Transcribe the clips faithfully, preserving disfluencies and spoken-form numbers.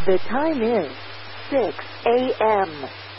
The time is six a.m.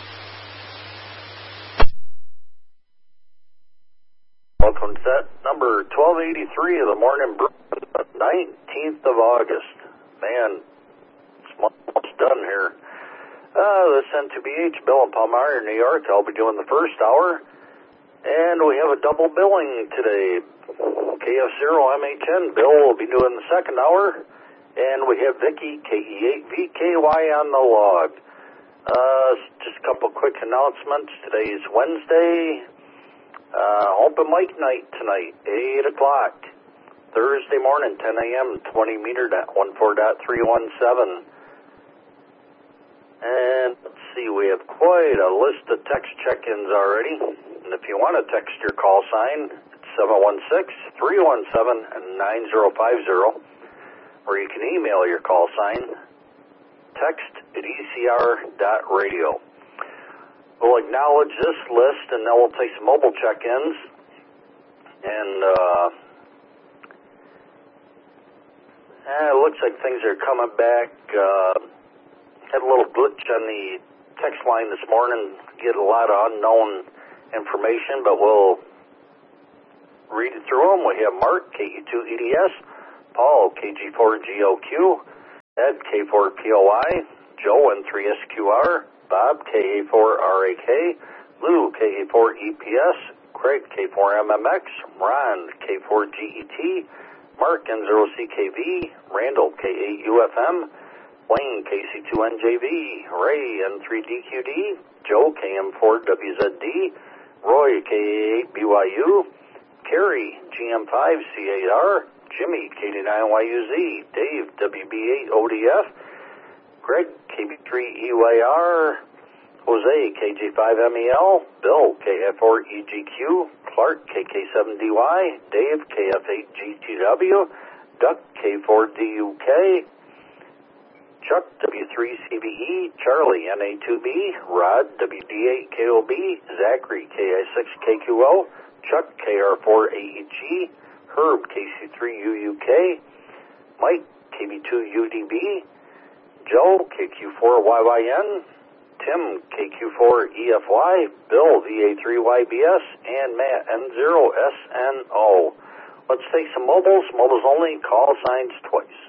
Welcome to set number twelve eighty-three of the morning brew, nineteenth of August. Man, it's almost done here. Uh, this N two B H, Bill in Palmyra, New York. I'll be doing the first hour. And we have a double billing today. K F zero M H N, Bill will be doing the second hour. And we have Vicky, K E eight V K Y on the log. Uh, just a couple quick announcements. Today's Wednesday. Uh, open mic night tonight, eight o'clock. Thursday morning, ten a.m., twenty meter, fourteen three one seven. And let's see, we have quite a list of text check-ins already. And if you want to text your call sign, it's seven one six, three one seven, nine zero five zero. Or you can email your call sign, text at E C R dot radio. We'll acknowledge this list, and then we'll take some mobile check-ins. And uh, eh, it looks like things are coming back. Uh, had a little glitch on the text line this morning. Get a lot of unknown information, but we'll read it through them. We have Mark, K E two E D S, Paul, K G four G O Q, Ed, K four P O I, Joe, N three S Q R, Bob, K A four R A K, Lou, K A four E P S, Craig, K four M M X, Ron, K four G E T, Mark, N zero C K V, Randall, K eight U F M, Wayne, K C two N J V, Ray, N three D Q D, Joe, K M four W Z D, Roy, K A eight B Y U, Kerry, G M five C eight R, Jimmy, K D nine Y U Z, Dave, W B eight O D F, Greg, K B three E Y R, Jose, K J five M E L, Bill, K F four E G Q, Clark, K K seven D Y, Dave, K F eight G T W, Duck, K four D U K, Chuck, W three C B E, Charlie, N A two B, Rod, W D eight K O B, Zachary, K I six K Q O, Chuck, K R four A E G, Herb, K C three U U K, Mike, K B two U D B, Joe, K Q four Y Y N, Tim, K Q four E F Y, Bill, V A three Y B S, and Matt, N zero S N O. Let's take some mobiles, mobiles only, call signs twice.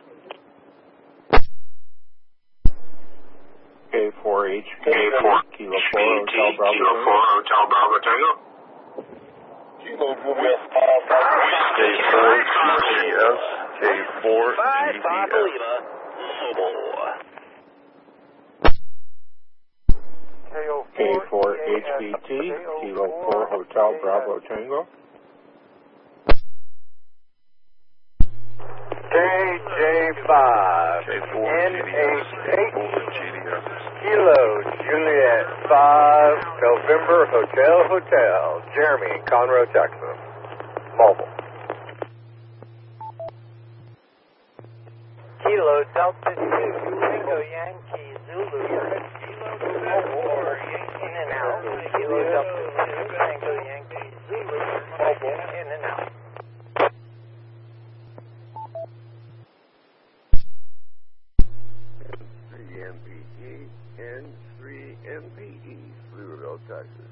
K four H P T, Kilo four Hotel Bravo Kilo four Hotel Bravo Tango. Kilo four K four G P S, K four G P S. K four H P T, Kilo four Hotel Bravo Tango. K J five, K four N G D H S, K four G D S. Kilo Juliet five, November Hotel Hotel, Jeremy, Conroe, Texas. Mobile. Kilo Delta two, Tango Yankee Zulu, Kilo November, in and out. Kilo Delta two, Tango Yankee Zulu, mobile, in and out. N P E, N three M P E, Louisville, Texas.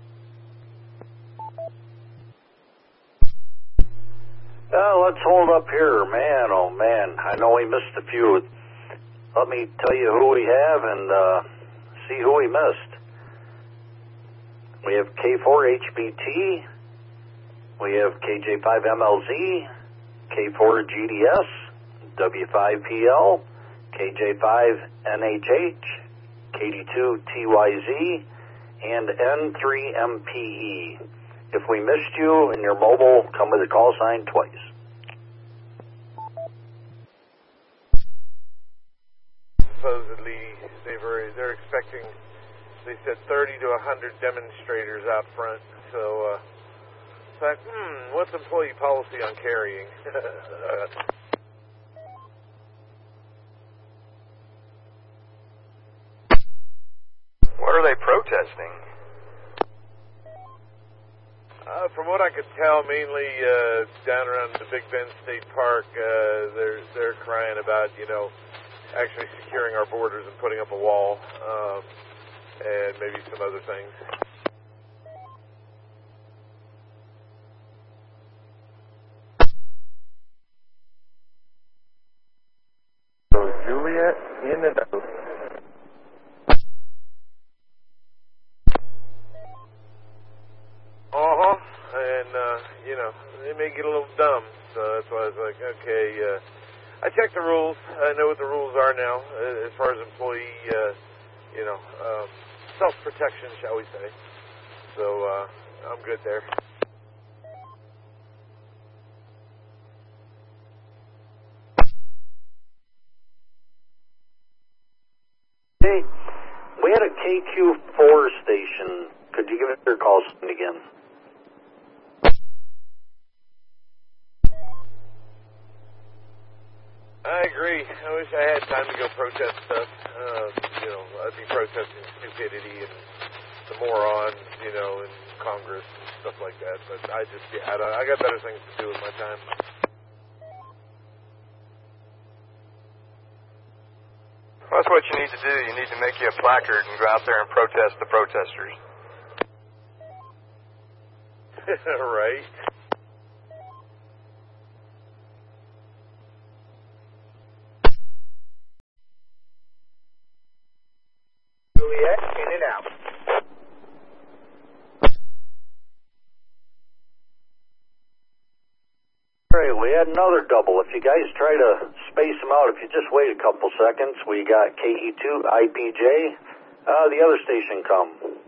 Uh, let's hold up here. Man, oh man, I know we missed a few. Let me tell you who we have and uh, see who we missed. We have K four H B T, we have K J five M L Z, K four G D S, W five P L, K J five N H H, K D two T Y Z, and N three M P E. If we missed you in your mobile, come with a call sign twice. Supposedly, they were, they're expecting, they said thirty to one hundred demonstrators out front. So, uh, thought, hmm, what's employee policy on carrying? What are they protesting? Uh, from what I could tell, mainly uh, down around the Big Bend State Park, uh, they're they're crying about, you know, actually securing our borders and putting up a wall, um, and maybe some other things. So Juliet in and out. Uh-huh, and, uh, you know, they may get a little dumb, so that's why I was like, okay, uh, I checked the rules. I know what the rules are now, uh, as far as employee, uh, you know, um, self-protection, shall we say. So, uh, I'm good there. Hey, we had a K Q four station. Could you give us your call sign again? I agree. I wish I had time to go protest stuff. Um, you know, I'd be protesting stupidity and the morons, you know, in Congress and stuff like that. But I just, yeah, I, don't, I got better things to do with my time. Well, that's what you need to do. You need to make you a placard and go out there and protest the protesters. Right. Juliet, in and out. All right, we had another double. If you guys try to space them out, if you just wait a couple seconds, we got K E two I P J, uh, the other station come.